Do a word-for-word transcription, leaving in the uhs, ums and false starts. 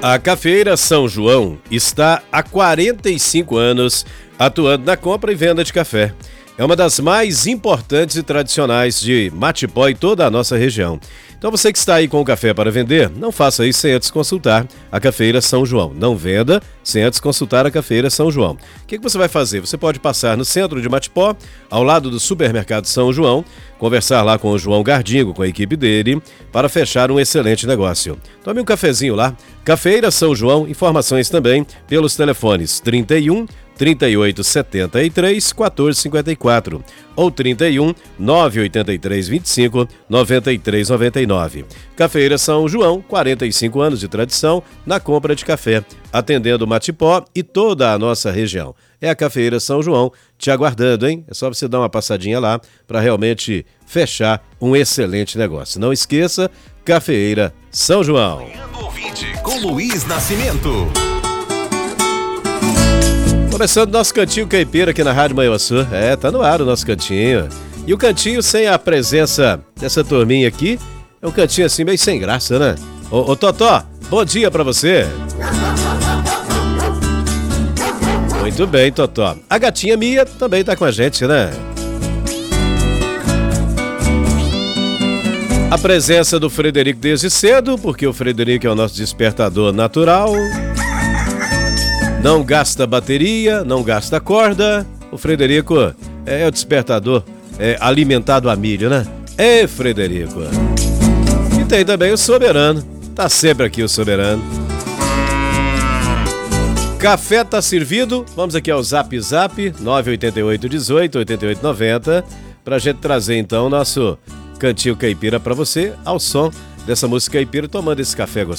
A Cafeira São João está há quarenta e cinco anos atuando na compra e venda de café. É uma das mais importantes e tradicionais de Matipó e toda a nossa região. Então você que está aí com o café para vender, não faça isso sem antes consultar a Cafeira São João. Não venda sem antes consultar a Cafeira São João. O que, que você vai fazer? Você pode passar no centro de Matipó, ao lado do supermercado São João, conversar lá com o João Gardingo, com a equipe dele, para fechar um excelente negócio. Tome um cafezinho lá. Cafeira São João, informações também pelos telefones trinta e um, trinta e oito, setenta e três, quatorze, cinquenta e quatro ou trinta e um, nove oitenta e três, vinte e cinco, noventa e três, noventa e nove. Cafeira São João, quarenta e cinco anos de tradição na compra de café, atendendo Matipó e toda a nossa região. É a Cafeira São João te aguardando, hein? É só você dar uma passadinha lá para realmente fechar um excelente negócio. Não esqueça, Cafeira São João. Com Luiz Nascimento. Começando nosso cantinho caipira aqui na Rádio Manhuaçu. É, tá no ar o nosso cantinho. E o cantinho sem a presença dessa turminha aqui, é um cantinho assim meio sem graça, né? Ô, ô Totó, bom dia pra você. Muito bem, Totó. A gatinha Mia também tá com a gente, né? A presença do Frederico desde cedo, porque o Frederico é o nosso despertador natural. Não gasta bateria, não gasta corda. O Frederico é o despertador é, alimentado a milho, né? É, Frederico. E tem também o Soberano. Tá sempre aqui o Soberano. Café tá servido. Vamos aqui ao Zap Zap nove oito oito, dezoito, oitenta e oito, noventa pra gente trazer então o nosso cantinho caipira pra você ao som dessa música caipira, tomando esse café gostoso.